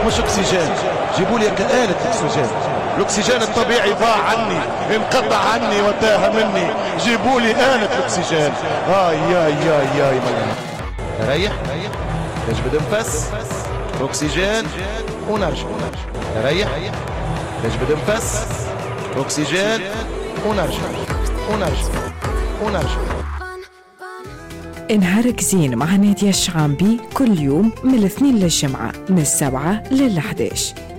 مش أكسجين، جيبوا لي كآلة أكسجين. الأكسجين الطبيعي ضاع عني، انقطع عني وتاه مني، جيبوا لي آلة أكسجين. ياي مليان. ريح، نجبد نفس، أكسجين ونرجع. ريح، نجبد نفس، أكسجين ونرجع. نهارك زين مع نادية الشعامبي كل يوم من الاثنين للجمعة من 7 لل11.